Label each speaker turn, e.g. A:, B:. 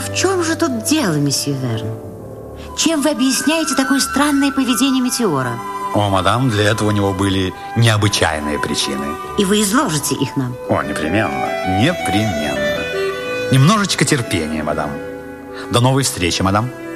A: в чем же тут дело, месье Верн? Чем вы объясняете такое странное поведение метеора?
B: О, мадам, для этого у него были необычайные причины.
A: И вы изложите их нам?
B: О, непременно, непременно. Немножечко терпения, мадам. До новой встречи, мадам.